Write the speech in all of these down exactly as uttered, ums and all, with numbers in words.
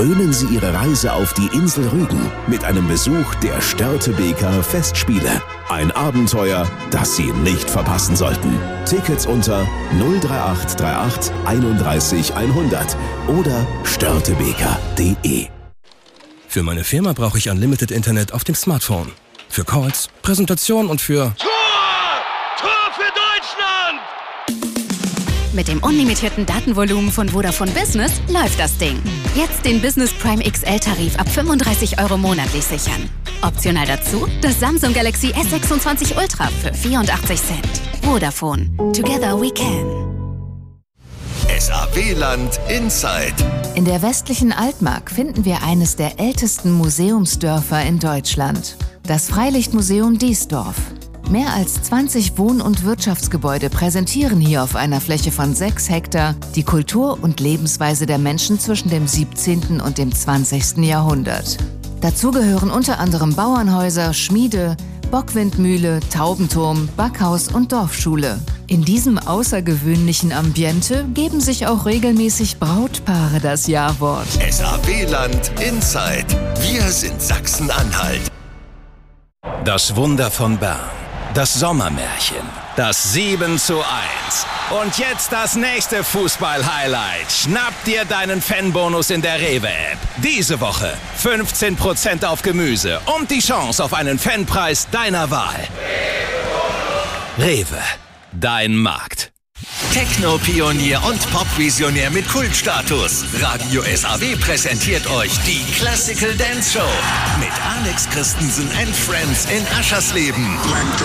Krönen Sie Ihre Reise auf die Insel Rügen mit einem Besuch der Störtebeker Festspiele. Ein Abenteuer, das Sie nicht verpassen sollten. Tickets unter null drei acht drei acht einunddreißig hundert oder störtebeker punkt de. Für meine Firma brauche ich Unlimited Internet auf dem Smartphone. Für Calls, Präsentation und für... Tor! Tor für Deutschland! Mit dem unlimitierten Datenvolumen von Vodafone Business läuft das Ding. Jetzt den Business Prime X L-Tarif ab fünfunddreißig Euro monatlich sichern. Optional dazu das Samsung Galaxy S sechsundzwanzig Ultra für vierundachtzig Cent. Vodafone. Together we can. S A W-Land Inside. In der westlichen Altmark finden wir eines der ältesten Museumsdörfer in Deutschland. Das Freilichtmuseum Diesdorf. Mehr als zwanzig Wohn- und Wirtschaftsgebäude präsentieren hier auf einer Fläche von sechs Hektar die Kultur und Lebensweise der Menschen zwischen dem siebzehnten und dem zwanzigsten Jahrhundert. Dazu gehören unter anderem Bauernhäuser, Schmiede, Bockwindmühle, Taubenturm, Backhaus und Dorfschule. In diesem außergewöhnlichen Ambiente geben sich auch regelmäßig Brautpaare das Ja-Wort. S A W-Land Inside. Wir sind Sachsen-Anhalt. Das Wunder von Bern. Das Sommermärchen. Das sieben zu eins. Und jetzt das nächste Fußball-Highlight. Schnapp dir deinen Fanbonus in der Rewe-App. Diese Woche fünfzehn Prozent auf Gemüse und die Chance auf einen Fanpreis deiner Wahl. Rewe. Dein Markt. Techno-Pionier und Pop-Visionär mit Kultstatus. Radio S A W präsentiert euch die Classical Dance Show mit Alex Christensen and Friends in Aschersleben.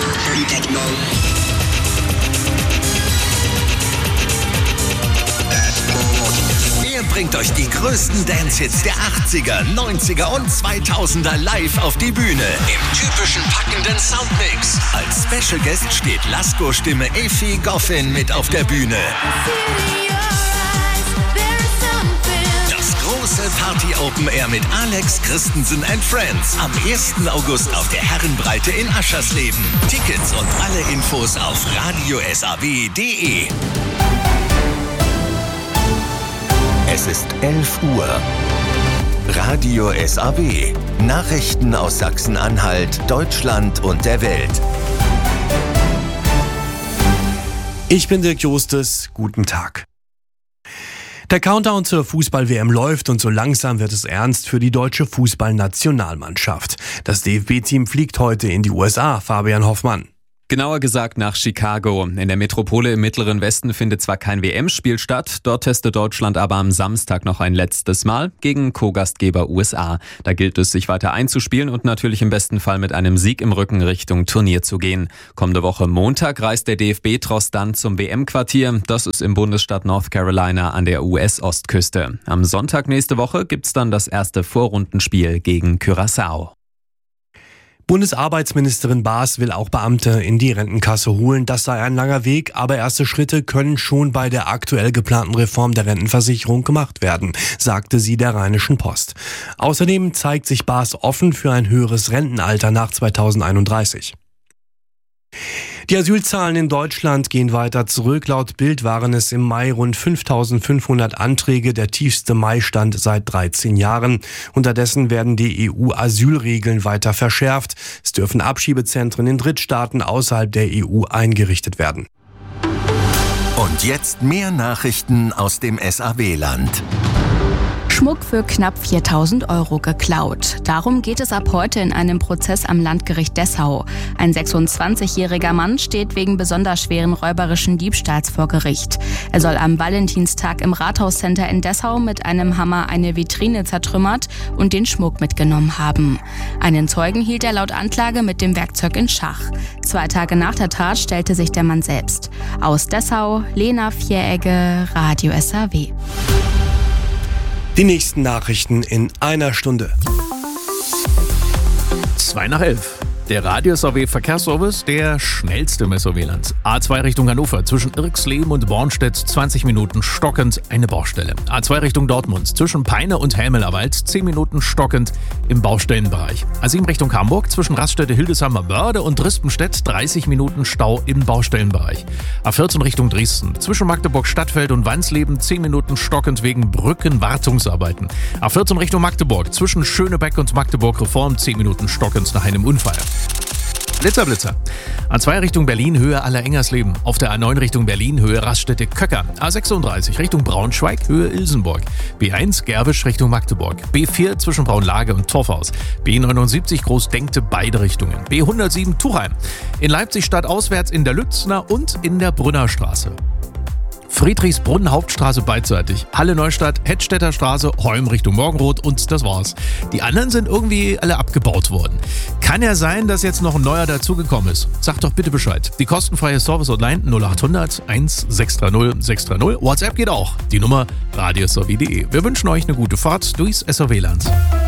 Er bringt euch die größten Dance-Hits der achtziger, neunziger und zweitausender live auf die Bühne. Im typischen packenden Soundmix. Als Special Guest steht Lasko-Stimme Effi Goffin mit auf der Bühne. Das große Party-Open Air mit Alex Christensen and Friends. Am ersten August auf der Herrenbreite in Aschersleben. Tickets und alle Infos auf radio s a w punkt de. Es ist elf Uhr. Radio S A W. Nachrichten aus Sachsen-Anhalt, Deutschland und der Welt. Ich bin Dirk Justus. Guten Tag. Der Countdown zur Fußball-W M läuft und so langsam wird es ernst für die deutsche Fußballnationalmannschaft. Das D F B-Team fliegt heute in die U S A. Fabian Hoffmann. Genauer gesagt nach Chicago. In der Metropole im Mittleren Westen findet zwar kein W M-Spiel statt, dort testet Deutschland aber am Samstag noch ein letztes Mal gegen Co-Gastgeber U S A. Da gilt es, sich weiter einzuspielen und natürlich im besten Fall mit einem Sieg im Rücken Richtung Turnier zu gehen. Kommende Woche Montag reist der D F B-Tross dann zum W M-Quartier. Das ist im Bundesstaat North Carolina an der U S-Ostküste. Am Sonntag nächste Woche gibt's dann das erste Vorrundenspiel gegen Curaçao. Bundesarbeitsministerin Baas will auch Beamte in die Rentenkasse holen. Das sei ein langer Weg, aber erste Schritte können schon bei der aktuell geplanten Reform der Rentenversicherung gemacht werden, sagte sie der Rheinischen Post. Außerdem zeigt sich Baas offen für ein höheres Rentenalter nach zweitausendeinunddreißig. Die Asylzahlen in Deutschland gehen weiter zurück. Laut Bild waren es im Mai rund fünftausendfünfhundert Anträge, der tiefste Mai-Stand seit dreizehn Jahren. Unterdessen werden die E U-Asylregeln weiter verschärft. Es dürfen Abschiebezentren in Drittstaaten außerhalb der E U eingerichtet werden. Und jetzt mehr Nachrichten aus dem S A W-Land. Schmuck für knapp viertausend Euro geklaut. Darum geht es ab heute in einem Prozess am Landgericht Dessau. Ein sechsundzwanzigjähriger Mann steht wegen besonders schweren räuberischen Diebstahls vor Gericht. Er soll am Valentinstag im Rathauscenter in Dessau mit einem Hammer eine Vitrine zertrümmert und den Schmuck mitgenommen haben. Einen Zeugen hielt er laut Anklage mit dem Werkzeug in Schach. Zwei Tage nach der Tat stellte sich der Mann selbst. Aus Dessau, Lena Vieregge, Radio S A W. Die nächsten Nachrichten in einer Stunde. Zwei nach elf. Der Radio-S A W-Verkehrsservice, der schnellste im S A W-Land. A zwei Richtung Hannover, zwischen Irxleben und Bornstedt, zwanzig Minuten stockend, eine Baustelle. A zwei Richtung Dortmund, zwischen Peine und Helmelerwald, zehn Minuten stockend im Baustellenbereich. A sieben Richtung Hamburg, zwischen Raststätte Hildesheimer Börde und Rispenstedt, dreißig Minuten Stau im Baustellenbereich. A vierzehn Richtung Dresden, zwischen Magdeburg-Stadtfeld und Wansleben, zehn Minuten stockend wegen Brückenwartungsarbeiten. A vierzehn Richtung Magdeburg, zwischen Schönebeck und Magdeburg-Reform, zehn Minuten stockend nach einem Unfall. Blitzer, Blitzer. A zwei Richtung Berlin, Höhe Aller-Engersleben. Auf der A neun Richtung Berlin, Höhe Raststätte Köcker. A sechsunddreißig Richtung Braunschweig, Höhe Ilsenburg. B eins Gerwisch Richtung Magdeburg. B vier zwischen Braunlage und Torfhaus. B neunundsiebzig Großdenkte beide Richtungen. B hundertsieben Tuchheim. In Leipzig stadtauswärts in der Lützner und in der Brünnerstraße. Friedrichsbrunn Hauptstraße beidseitig, Halle Neustadt, Hettstädter Straße, Holm Richtung Morgenrot und das war's. Die anderen sind irgendwie alle abgebaut worden. Kann ja sein, dass jetzt noch ein neuer dazugekommen ist. Sagt doch bitte Bescheid. Die kostenfreie Service-Hotline null achthundert eins sechs drei null sechs drei null. WhatsApp geht auch. Die Nummer radio s a w punkt d e. Wir wünschen euch eine gute Fahrt durchs S A W-Land.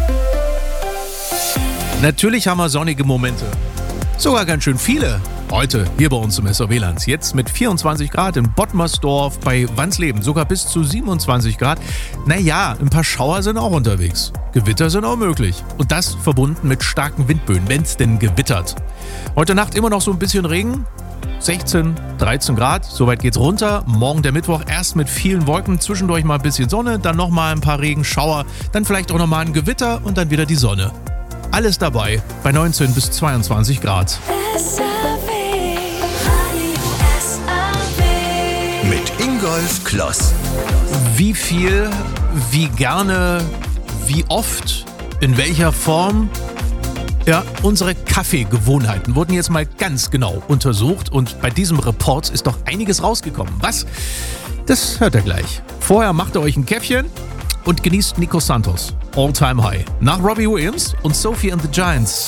Natürlich haben wir sonnige Momente. Sogar ganz schön viele. Heute hier bei uns im S A W-Land. Jetzt mit vierundzwanzig Grad in Bottmersdorf bei Wansleben. Sogar bis zu siebenundzwanzig Grad. Naja, ein paar Schauer sind auch unterwegs. Gewitter sind auch möglich. Und das verbunden mit starken Windböen, wenn es denn gewittert. Heute Nacht immer noch so ein bisschen Regen. sechzehn, dreizehn Grad. Soweit geht's runter. Morgen der Mittwoch erst mit vielen Wolken. Zwischendurch mal ein bisschen Sonne. Dann nochmal ein paar Regenschauer. Dann vielleicht auch nochmal ein Gewitter und dann wieder die Sonne. Alles dabei bei neunzehn bis zweiundzwanzig Grad. Mit Ingolf Kloss. Wie viel, wie gerne, wie oft, in welcher Form? Ja, unsere Kaffeegewohnheiten wurden jetzt mal ganz genau untersucht und bei diesem Report ist doch einiges rausgekommen. Was? Das hört ihr gleich. Vorher macht ihr euch ein Käffchen und genießt Nico Santos. All Time High. Nach Robbie Williams und Sophie and the Giants.